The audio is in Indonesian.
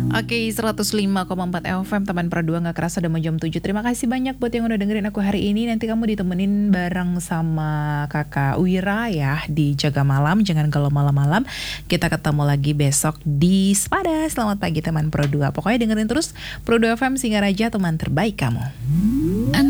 Oke, 105,4 FM teman Pro 2 nggak kerasa udah mau jam 7. Terima kasih banyak buat yang udah dengerin aku hari ini. Nanti kamu ditemenin bareng sama Kakak Wira ya di Jaga Malam. Jangan kalau malam-malam. Kita ketemu lagi besok di Sepada. Selamat pagi teman Pro 2. Pokoknya dengerin terus Pro 2 FM Singaraja, teman terbaik kamu.